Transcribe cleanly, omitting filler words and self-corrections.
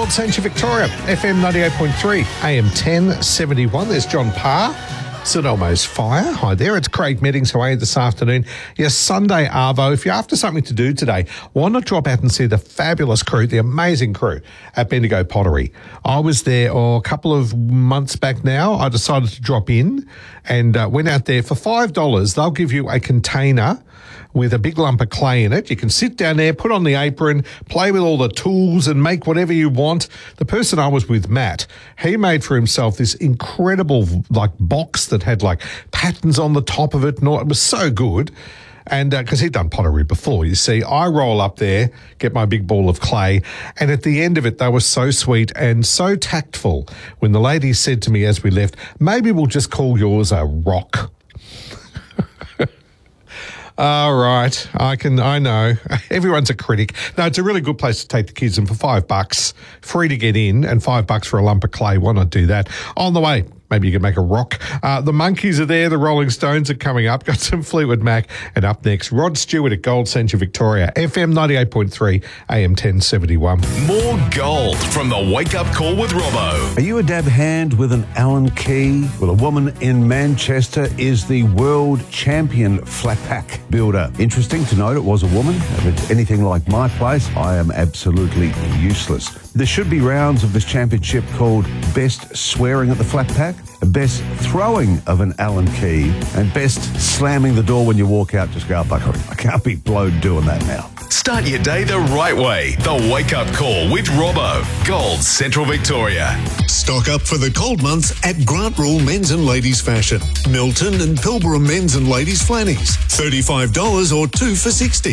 Gold Central Victoria, FM 98.3, AM 1071. There's John Parr. St Elmo's Fire. Hi there, it's Craig Meddings. How are you this afternoon? Yes, Sunday Arvo. If you're after something to do today, why not drop out and see the fabulous crew, the amazing crew at Bendigo Pottery? I was there a couple of months back now. I decided to drop in and went out there for $5. They'll give you a container with a big lump of clay in it. You can sit down there, put on the apron, play with all the tools and make whatever you want. The person I was with, Matt, he made for himself this incredible box that had patterns on the top of it and all. It was so good. And because he'd done pottery before, you see, I roll up there, get my big ball of clay, and at the end of it, they were so sweet and so tactful when the lady said to me as we left, maybe we'll just call yours a rock. All right, I know. Everyone's a critic. No, it's a really good place to take the kids, and for $5, free to get in, and $5 for a lump of clay. Why not do that? On the way, maybe you can make a rock. The Monkeys are there. The Rolling Stones are coming up. Got some Fleetwood Mac. And up next, Rod Stewart at Gold Central Victoria, FM 98.3, AM 1071. More gold from the Wake Up Call with Robbo. Are you a dab hand with an Allen key? Well, a woman in Manchester is the world champion flat pack builder. Interesting to note it was a woman. If it's anything like my place, I am absolutely useless. There should be rounds of this championship called Best Swearing at the Flat Pack, Best Throwing of an Allen Key, and Best Slamming the Door when you walk out. Just go, buckering. I can't be blowed doing that now. Start your day the right way. The Wake Up Call with Robbo. Gold Central Victoria. Stock up for the cold months at Grant Rule Men's and Ladies Fashion. Milton and Pilbara Men's and Ladies Flannies. $35 or 2 for $60.